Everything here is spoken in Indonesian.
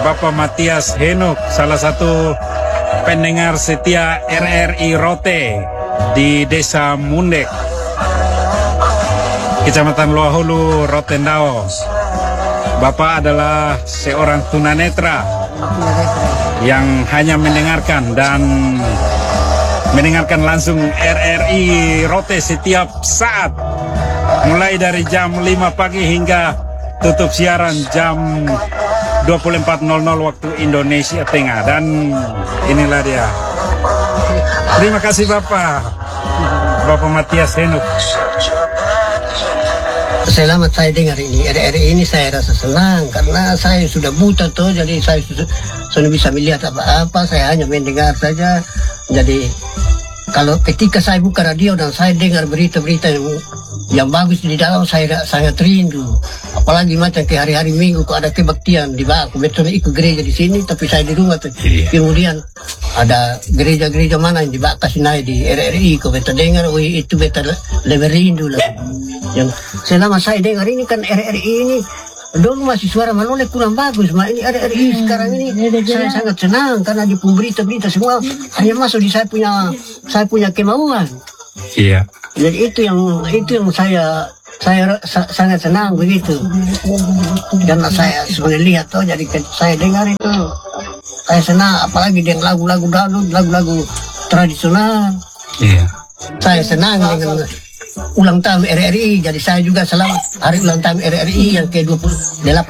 Bapak Matias Henuk, salah satu pendengar setia RRI Rote di Desa Mundek, Kecamatan Luahulu, Rotendao. Bapak adalah seorang tunanetra yang hanya mendengarkan dan mendengarkan langsung RRI Rote setiap saat, mulai dari jam 5 pagi hingga tutup siaran jam 24.00 waktu Indonesia Tengah. Dan inilah dia. Terima kasih Bapak Matias Henuk. Selamat saya dengar ini RRI ini, saya rasa senang karena saya sudah buta tuh, jadi saya sudah bisa melihat apa-apa, saya hanya mendengar saja. Jadi kalau ketika saya buka radio dan saya dengar berita-berita yang bagus di dalam, saya sangat rindu. Apalagi macam ke hari-hari Minggu kok ada kebaktian di bawah. Betul ikut gereja di sini, tapi saya di rumah tuh. Kemudian ada gereja-gereja mana yang di bawah kasih naik di RRI, kok beta dengar, itu beta lebih rindu lah. Yang selama saya dengar ini kan RRI ini dulu masih suara Manole kurang bagus, ini RRI sekarang ini saya sangat senang karena di berita-berita semua hanya masuk di saya punya kemauan. Iya. Jadi itu yang saya sangat senang begitu. Karena saya sebenarnya lihat tuh, jadi saya dengar itu saya senang, apalagi dengan lagu-lagu dangdut, lagu-lagu tradisional. Iya. Saya senang dengan ulang tahun RRI, jadi saya juga selamat hari ulang tahun RRI yang ke-28.